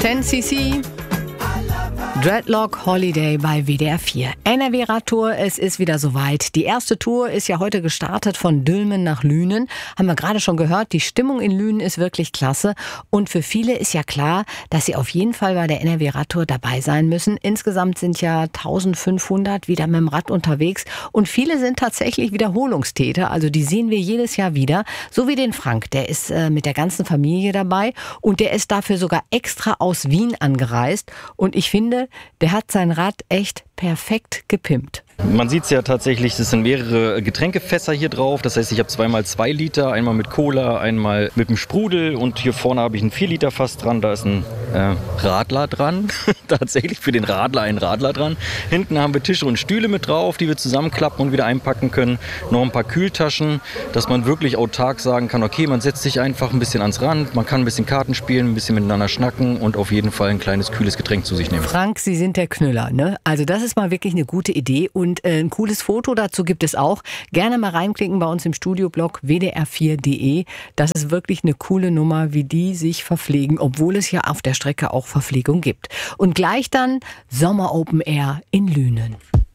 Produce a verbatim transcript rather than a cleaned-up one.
zehn C C. Dreadlock Holiday bei W D R vier. N R W-Radtour, es ist wieder soweit. Die erste Tour ist ja heute gestartet von Dülmen nach Lünen. Haben wir gerade schon gehört, die Stimmung in Lünen ist wirklich klasse. Und für viele ist ja klar, dass sie auf jeden Fall bei der N R W-Radtour dabei sein müssen. Insgesamt sind ja eintausendfünfhundert wieder mit dem Rad unterwegs. Und viele sind tatsächlich Wiederholungstäter. Also die sehen wir jedes Jahr wieder. So wie den Frank, der ist äh, mit der ganzen Familie dabei. Und der ist dafür sogar extra aus Wien angereist. Und ich finde, der hat sein Rad echt perfekt gepimpt. Man sieht es ja tatsächlich, es sind mehrere Getränkefässer hier drauf. Das heißt, ich habe zweimal zwei Liter, einmal mit Cola, einmal mit dem Sprudel und hier vorne habe ich ein vier Liter Fass dran. Da ist ein äh, Radler dran, tatsächlich für den Radler ein Radler dran. Hinten haben wir Tische und Stühle mit drauf, die wir zusammenklappen und wieder einpacken können. Noch ein paar Kühltaschen, dass man wirklich autark sagen kann, okay, man setzt sich einfach ein bisschen ans Rand, man kann ein bisschen Karten spielen, ein bisschen miteinander schnacken und auf jeden Fall ein kleines kühles Getränk zu sich nehmen. Frank, Sie sind der Knüller, ne? Also das ist mal wirklich eine gute Idee und Und äh, ein cooles Foto dazu gibt es auch. Gerne mal reinklicken bei uns im Studioblog w d r vier punkt d e. Das ist wirklich eine coole Nummer, wie die sich verpflegen, obwohl es ja auf der Strecke auch Verpflegung gibt. Und gleich dann Sommer Open Air in Lünen.